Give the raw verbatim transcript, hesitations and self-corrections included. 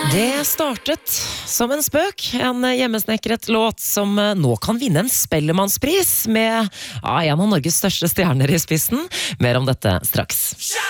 Det startet som en spøk, en hjemmesnekret låt som nå kan vinne en Spellemannspris med ja, en av Norges største stjerner i spissen. Mer om dette straks.